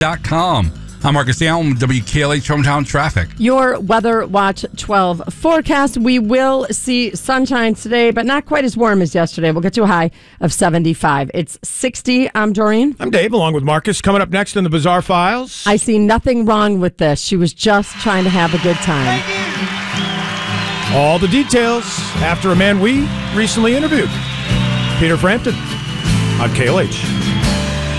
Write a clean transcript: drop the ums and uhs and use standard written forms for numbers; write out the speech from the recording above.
KLH.com. I'm Marcus Allen, WKLH Hometown Traffic. Your Weather Watch 12 forecast. We will see sunshine today, but not quite as warm as yesterday. We'll get to a high of 75. It's 60. I'm Doreen. I'm Dave, along with Marcus. Coming up next in the Bizarre Files. I see nothing wrong with this. She was just trying to have a good time. All the details after a man we recently interviewed, Peter Frampton, on KLH.